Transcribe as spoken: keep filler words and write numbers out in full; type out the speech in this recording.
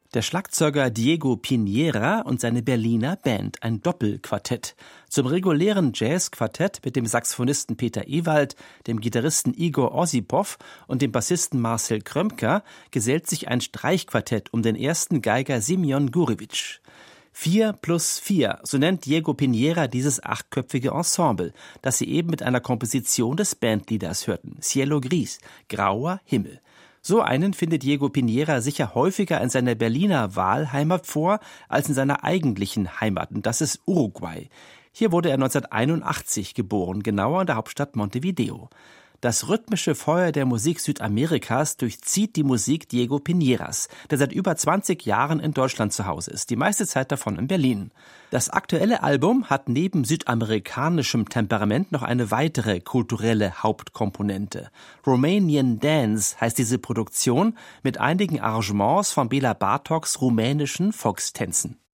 Der Schlagzeuger Diego Piñera und seine Berliner Band, ein Doppelquartett. Zum regulären Jazzquartett mit dem Saxophonisten Peter Ewald, dem Gitarristen Igor Osipov und dem Bassisten Marcel Krömker gesellt sich ein Streichquartett um den ersten Geiger Simeon Gurewitsch. Vier plus vier, so nennt Diego Piñera dieses achtköpfige Ensemble, das Sie eben mit einer Komposition des Bandleaders hörten, Cielo Gris, grauer Himmel. So einen findet Diego Piñera sicher häufiger in seiner Berliner Wahlheimat vor als in seiner eigentlichen Heimat, und das ist Uruguay. Hier wurde er neunzehnhunderteinundachtzig geboren, genauer in der Hauptstadt Montevideo. Das rhythmische Feuer der Musik Südamerikas durchzieht die Musik Diego Piñeras, der seit über zwanzig Jahren in Deutschland zu Hause ist, die meiste Zeit davon in Berlin. Das aktuelle Album hat neben südamerikanischem Temperament noch eine weitere kulturelle Hauptkomponente. Romanian Dance heißt diese Produktion mit einigen Arrangements von Bela Bartoks rumänischen Volkstänzen.